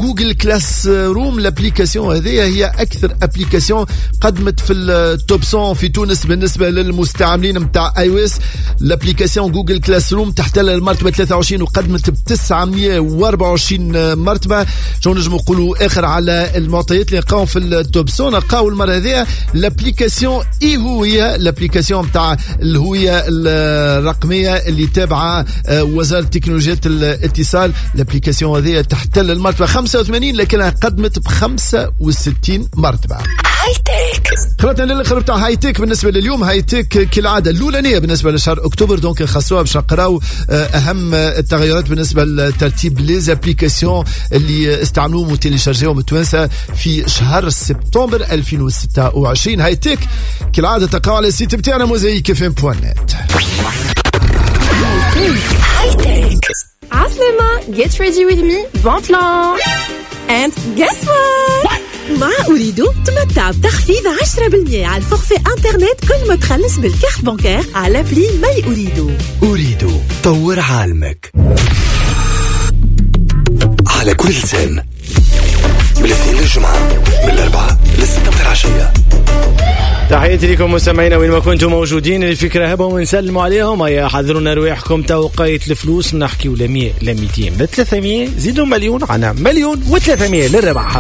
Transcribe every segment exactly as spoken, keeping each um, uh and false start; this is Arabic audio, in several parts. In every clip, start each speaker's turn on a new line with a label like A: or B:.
A: جوجل كلاس روم. الابليكاسيون هذه هي اكثر ابليكاسيون قدمت في التوب مية في تونس بالنسبه للمستعملين نتاع اي او اس. الابليكاسيون جوجل كلاس روم تحتل المرتبه ثلاثة وعشرين وقدمت ب تسعمائة وأربعة وعشرين مرتبه. شنو نجموا نقولوا اخر على المعطيات اللي لقاهم في التوب مية؟ لقاو المره هذه الابليكاسيون اي هويه، الابليكاسيون نتاع الهويه الرقميه اللي تابعه وزاره تكنولوجيا الاتصال. الابليكاسيون هذه تحتل المرتبه خمسة وثمانين لكنها قدمت ب خمسة وستين مرتبه.
B: هاي تك
A: خلطنا للاخر بتاع هاي تك بالنسبه لليوم. هاي تك كالعاده الاولانيه بالنسبه لشهر اكتوبر، دونك خاصوها باش نقراو اهم التغيرات بالنسبه لترتيب لي زابليكاسيون اللي استعملوهم وتيليشارجيوهم التوانسه في شهر سبتمبر ألفين وستة وعشرين. هاي تك كالعاده تقع على السيت بتاعنا موزايك اف ام دوت نت.
B: هاي تك عسلامة. Get ready with me. Bon plan. And guess what?
C: مع أريدو تمتع بتخفيض عشرة بالمئة على الفورفي انترنت كل ما تخلص بالكارت بانكير على بلي ماي أريدو.
D: أريدو طور عالمك على كل لسان، بالاثنين للجمعة، بالأربعة للستة العشية.
E: تحياتي لكم مستمعينا وين ما كنتم موجودين. الفكرة هبة ونسلموا عليهم. يا حذرونا رواحكم توقيت الفلوس نحكي ولا مية لا ميتين بثلاثمية زيدوا مليون عنا مليون وثلاثمية للربح.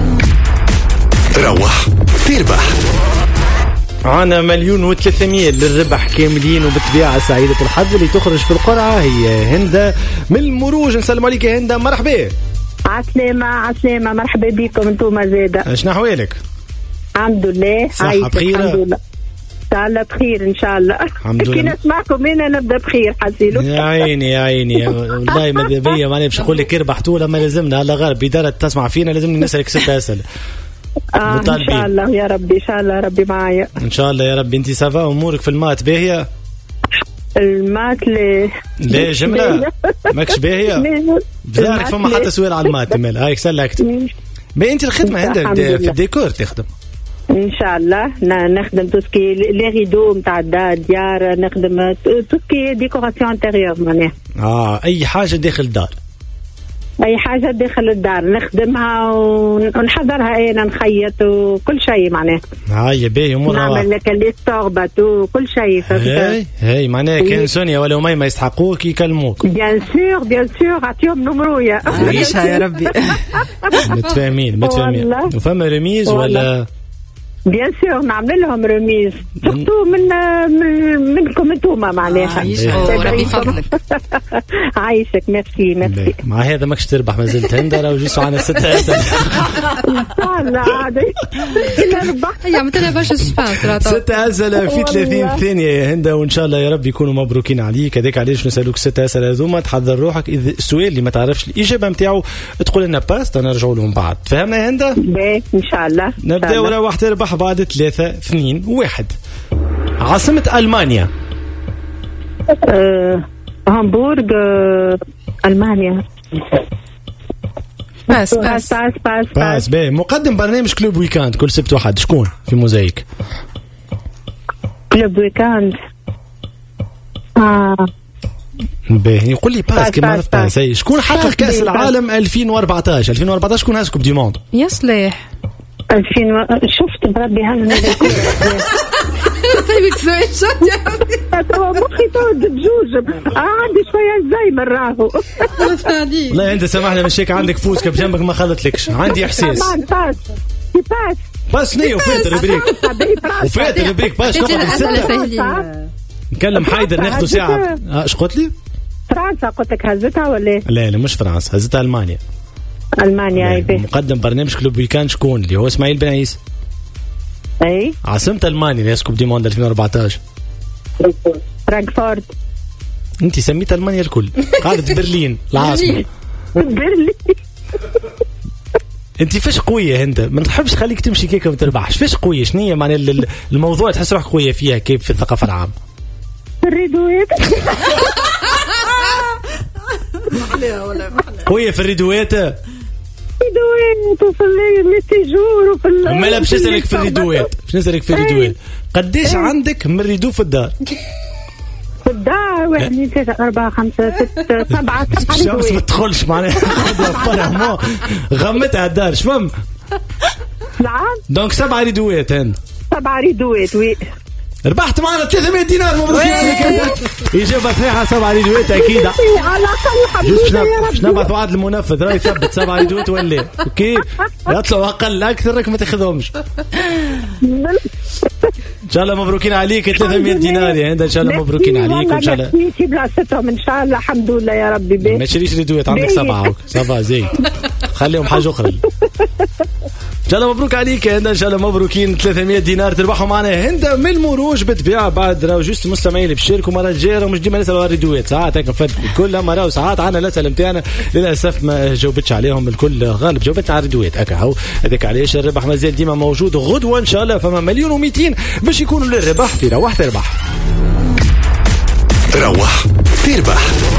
D: روح تربح
E: عنا مليون وثلاثمية للربح كاملين وبالطبيعة سعيدة الحظ اللي تخرج في القرعة هي هندة من المروج. نسلم عليك يا هندة. مرحبا.
F: عسلامة عسلامة. مرحبا بكم انتم زادة.
E: شنو أحوالك؟
F: الحمد لله.
E: صحة بخير؟
F: الحمد لله. إن شاء الله بخير إن شاء الله. كي نسمعكم هنا نبدأ بخير حسيلو.
E: يا عيني يا عيني والله ماذا بيا ماني باش نقول لك ربحتوا لما لازمنا هلا غير بدارة تسمع فينا لازمني نسألك ستة أسئلة.
F: آه إن شاء الله يا ربي. إن شاء الله ربي معايا
E: إن شاء الله يا ربي. أنت سافا أمورك في المات باهية؟
F: المات ليه
E: ليه جملة ماكش باهية بذلك فما حتى سؤال على المات مال هايك سلكت. ما أنت الخدمة عندك في الديكور تخدم
F: ان شاء الله. نخدم توسكي لي ريدو نتاع الديار، نخدم توسكي ديكوراسيون انتيريور معناها.
E: اه اي حاجه داخل الدار.
F: اي حاجه داخل الدار نخدمها ونحضرها انا نخيط وكل شيء معناها.
E: هاي باهي امورها.
F: نعمل لك لي ستوربات وكل شيء.
E: هاي هاي معناها كان سونيا ولا مي ما يستحقوك يكلموك.
F: بيان سور بيان سور عطيهم نمرويا.
C: عيشها يا ربي.
E: متفاهمين متفاهمين. وفما رميز ولا؟
F: بيان سور نعمل لهم رميز سورتو من من منكم انتوما معناها.
C: ربي يفضلك.
F: عايشك. ميرسي ميرسي.
E: مع هذا ماكش تربح ما زلت هندة لو جيسوا عنا ستة أسئلة.
F: ان شاء الله عادي نربح.
C: يا متنا باش سبانس
E: ستة أسئلة في ثلاثين ثانية يا هندة وإن شاء الله يا رب يكونوا مبروكين عليك. هذاك علاش نسألوك ستة أسئلة هذوما تحضر روحك. إذا السؤال اللي ما تعرفش الإجابة نتاعو تقول لنا باست نرجعوا لهم بعد. فهمنا يا هندة؟
F: إن شاء الله.
E: نبدأ ولا واحد تربح بعد ثلاثة اثنين واحد. عاصمة ألمانيا؟
F: أه، هامبورغ. أه، ألمانيا.
C: باس باس
F: باس باس
E: باس باي. مقدم برنامج كلوب ويكاند كل سبت واحد شكون في موزايك؟
F: كلوب ويكاند. آه.
E: باهي يقول لي باس كيما عرفت باس. شكون حقق كأس العالم ألفين وأربعطاش؟ ألفين وأربعطاش شكون هاز كوب دي موند؟
C: يا صليح
F: ألفين و... شفت بربي هذا
C: طيب سؤال شو يا
F: مخي تود بجوج. عندي شوية الزايمر راهو.
E: لا أنت سامحنا مشيك عندك فوز كب جنبك ما خلطلكش. عندي إحساس
F: باس باس
E: باس نية وفات الربريك وفات الربريك باش نكلم حيدر ناخذ ساعة. ايش قلت لي؟
F: فرنسا قلت لك هزتها ولا؟
E: لا لا مش فرنسا هزتها ألمانيا.
F: ألمانيا أي.
E: مقدم برنامج كلوب ويكاند شكون اللي هو إسماعيل بن عيسى.
F: أي.
E: عاصمة ألمانيا اللي يسكب دي موند ألفين وأربعطاش.
F: فرانكفورت.
E: أنت سميت ألمانيا الكل. قاعدة برلين العاصمة.
F: برلين.
E: أنت فيش قوية أنت ما تحبش خليك تمشي كيكة وما تربحش. فيش قوية شنية معنى الموضوع تحس روحك قوية فيها كيف في الثقافة العامة.
F: الريدوات.
E: قوية في الريدوات.
F: الريدوات وفي التيجور وفي ال.
E: ما لا باش نسألك في الريدوات. باش نسألك في الريدوات. قديش عندك من ريدو في الدار؟
F: في الدار واحد اثنين ثلاثة أربعة خمسة ستة سبعة سبعة
E: الشمس ما تدخلش معناها غمتها الدار شفم.
F: نعم
E: دونك سبعة ريدوات هن
F: سبعة ريدوات. وي
E: ربحت معنا ثلاثمية دينار. مبروك عليك. إجابة صحيحة سبعة ريدوات أكيد.
F: على الأقل الحمد لله يا رب.
E: باش نبعث وعد المنفذ راهي ثبت سبعة ريدوات ولا أوكي يطلعوا أقل أكثر راك ما تاخذهمش. إن شاء الله مبروكين عليك ثلاثمية دينار يا هند. إن شاء الله مبروكين عليك وإن شاء الله
F: في بلاصتهم إن شاء الله. الحمد لله يا ربي. بيه
E: ما تشريش ريدوات عندك سبعة سبعة زين خليهم حاجة أخرى. إن شاء الله مبروك عليك هند. إن شاء الله مبروكين ثلاثمية دينار تربحوا معنا هند من المروج بالطبيعة. بعد راهو جوست مستمعين اللي بيشاركوا مرات جاية مش ديما نسألوا على الريدوات ساعات هيك نفد الكل. أما راهو ساعات عنا الأسئلة نتاعنا للأسف ما جاوبتش عليهم الكل. غالب جاوبتنا على الريدوات هكا هو هذاك علاش الربح مازال ديما موجود. غدوة إن شاء الله فما مليون ومئتين باش يكونوا للربح في روح تربح.
D: روح تربح.